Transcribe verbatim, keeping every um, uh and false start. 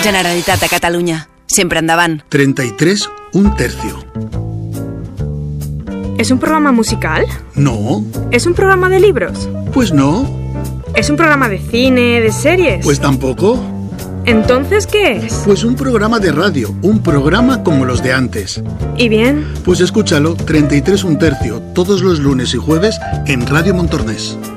Generalitat de Catalunya. Sempre endavant. treinta y tres, un tercio. ¿Es un programa musical? No. ¿Es un programa de libros? Pues no. ¿Es un programa de cine, de series? Pues tampoco. ¿Entonces qué es? Pues un programa de radio, un programa como los de antes. ¿Y bien? Pues escúchalo, treinta y tres, un tercio, todos los lunes y jueves en Radio Montornés.